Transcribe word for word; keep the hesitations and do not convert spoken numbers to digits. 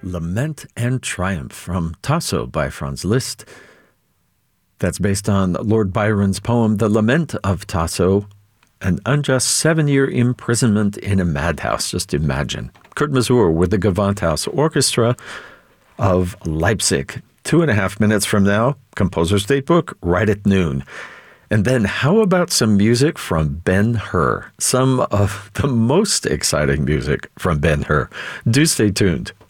Lament and Triumph from Tasso by Franz Liszt. That's based on Lord Byron's poem, The Lament of Tasso, an unjust seven-year imprisonment in a madhouse. Just imagine. Kurt Masur with the Gewandhaus Orchestra of Leipzig. Two and a half minutes from now, Composer's Datebook, right at noon. And then how about some music from Ben-Hur? Some of the most exciting music from Ben-Hur. Do stay tuned.